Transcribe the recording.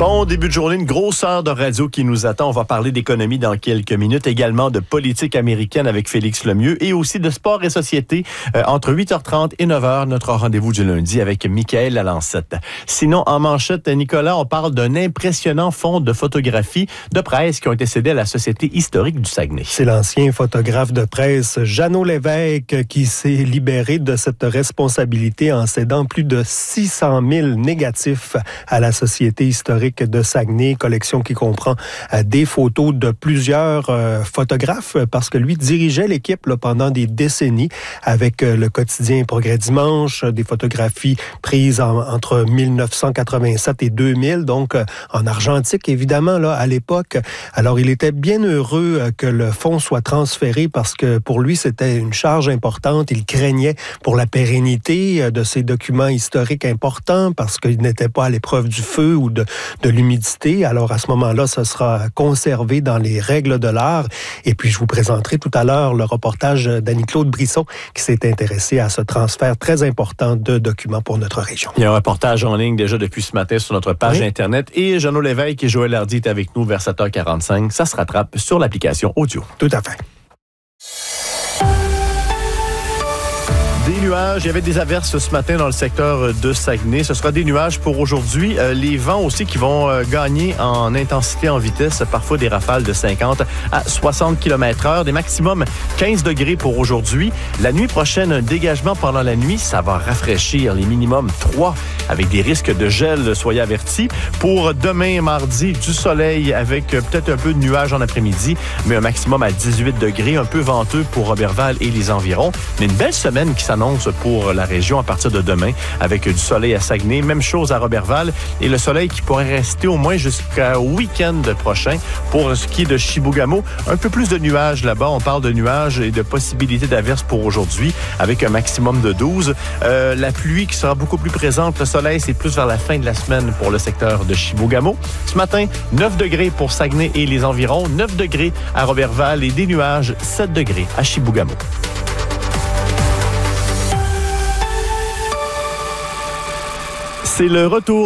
Bon début de journée, une grosse heure de radio qui nous attend. On va parler d'économie dans quelques minutes, également de politique américaine avec Félix Lemieux et aussi de sport et société entre 8h30 et 9h, notre rendez-vous du lundi avec Michael Lalancette. Sinon, en manchette, Nicolas, on parle d'un impressionnant fonds de photographies de presse qui ont été cédés à la Société historique du Saguenay. C'est l'ancien photographe de presse Jeannot Lévesque qui s'est libéré de cette responsabilité en cédant plus de 600 000 négatifs à la Société historique de Saguenay, collection qui comprend des photos de plusieurs photographes parce que lui dirigeait l'équipe pendant des décennies avec le quotidien Progrès Dimanche, des photographies prises entre 1987 et 2000, donc en argentique évidemment là à l'époque. Alors il était bien heureux que le fonds soit transféré parce que pour lui c'était une charge importante. Il craignait pour la pérennité de ces documents historiques importants parce qu'ils n'étaient pas à l'épreuve du feu ou de l'humidité. Alors, à ce moment-là, ça sera conservé dans les règles de l'art. Et puis, je vous présenterai tout à l'heure le reportage d'Annie-Claude Brisson qui s'est intéressée à ce transfert très important de documents pour notre région. Il y a un reportage en ligne déjà depuis ce matin sur notre page Internet. Et Jeannot Lévesque et Joël Hardy est avec nous vers 7h45. Ça se rattrape sur l'application audio. Tout à fait. Des nuages, il y avait des averses ce matin dans le secteur de Saguenay. Ce sera des nuages pour aujourd'hui. Les vents aussi qui vont gagner en intensité, en vitesse, parfois des rafales de 50 à 60 km/h, des maximums 15 degrés pour aujourd'hui. La nuit prochaine, un dégagement pendant la nuit, ça va rafraîchir les minimums 3 avec des risques de gel, soyez avertis. Pour demain, mardi, du soleil avec peut-être un peu de nuages en après-midi, mais un maximum à 18 degrés, un peu venteux pour Roberval et les environs. Mais une belle semaine qui s'annonce pour la région à partir de demain avec du soleil à Saguenay. Même chose à Roberval et le soleil qui pourrait rester au moins jusqu'au week-end prochain. Pour ce qui est de Chibougamau, un peu plus de nuages là-bas. On parle de nuages et de possibilités d'averses pour aujourd'hui avec un maximum de 12. La pluie qui sera beaucoup plus présente. Le soleil, c'est plus vers la fin de la semaine pour le secteur de Chibougamau. Ce matin, 9 degrés pour Saguenay et les environs, 9 degrés à Roberval et des nuages, 7 degrés à Chibougamau. C'est le retour